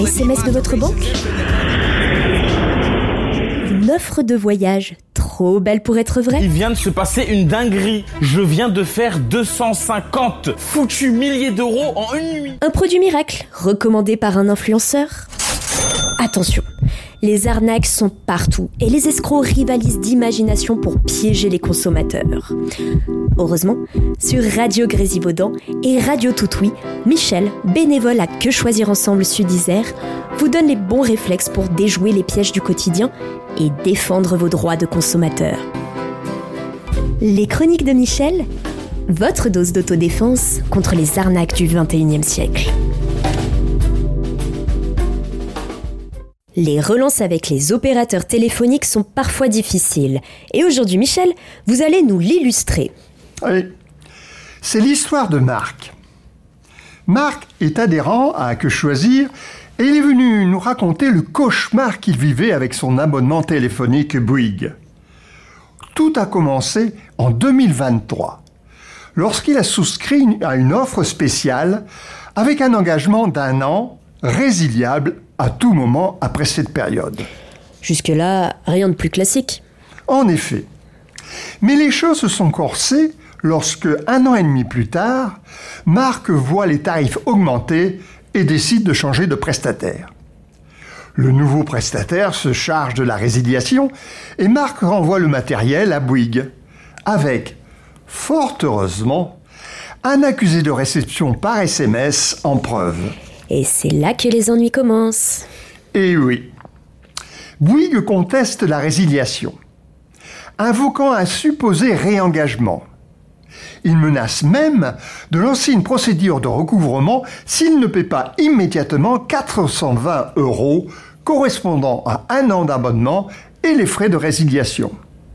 SMS de votre banque ? Une offre de voyage trop belle pour être vraie ? Il vient de se passer une dinguerie. Je viens de faire 250 foutus milliers d'euros en une nuit. Un produit miracle recommandé par un influenceur ? Attention, les arnaques sont partout et les escrocs rivalisent d'imagination pour piéger les consommateurs. Heureusement, sur Radio Grésivaudan et Radio Toutoui, Michel, bénévole à Que Choisir Ensemble Sud-Isère, vous donne les bons réflexes pour déjouer les pièges du quotidien et défendre vos droits de consommateur. Les chroniques de Michel, votre dose d'autodéfense contre les arnaques du 21e siècle. Les relances avec les opérateurs téléphoniques sont parfois difficiles. Et aujourd'hui, Michel, vous allez nous l'illustrer. Oui, c'est l'histoire de Marc. Marc est adhérent à Que Choisir et il est venu nous raconter le cauchemar qu'il vivait avec son abonnement téléphonique Bouygues. Tout a commencé en 2023, lorsqu'il a souscrit à une offre spéciale avec un engagement d'1 an, résiliable à tout moment après cette période. Jusque-là, rien de plus classique. En effet. Mais les choses se sont corsées lorsque, 1 an et demi plus tard, Marc voit les tarifs augmenter et décide de changer de prestataire. Le nouveau prestataire se charge de la résiliation et Marc renvoie le matériel à Bouygues, avec, fort heureusement, un accusé de réception par SMS en preuve. Et c'est là que les ennuis commencent. Eh oui. Bouygues conteste la résiliation, invoquant un supposé réengagement. Il menace même de lancer une procédure de recouvrement s'il ne paie pas immédiatement 420 € correspondant à 1 an d'abonnement et les frais de résiliation.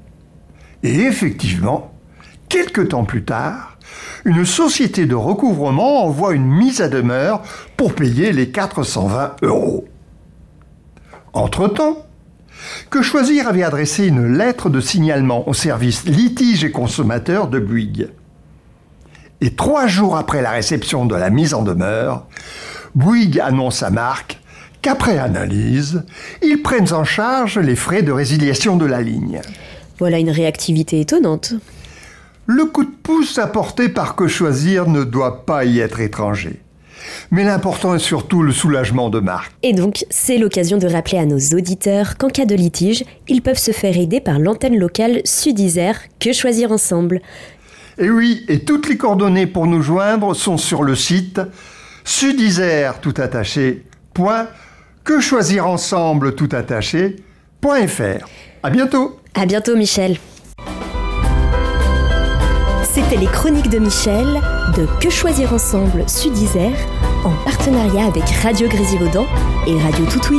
Et effectivement, quelque temps plus tard, une société de recouvrement envoie une mise à demeure pour payer les 420 €. Entre-temps, Que Choisir avait adressé une lettre de signalement au service litiges et consommateurs de Bouygues. Et 3 jours après la réception de la mise en demeure, Bouygues annonce à Marc qu'après analyse, ils prennent en charge les frais de résiliation de la ligne. Voilà une réactivité étonnante. Le coup de pouce apporté par Que Choisir ne doit pas y être étranger. Mais l'important est surtout le soulagement de Marc. Et donc, c'est l'occasion de rappeler à nos auditeurs qu'en cas de litige, ils peuvent se faire aider par l'antenne locale Sud-Isère Que Choisir Ensemble. Et oui, et toutes les coordonnées pour nous joindre sont sur le site sudisère tout attaché, .quechoisirensemble tout attaché.fr. À bientôt. À bientôt, Michel. C'était les chroniques de Michel de Que Choisir Ensemble Sud-Isère en partenariat avec Radio Grésivaudan et Radio Toutoui.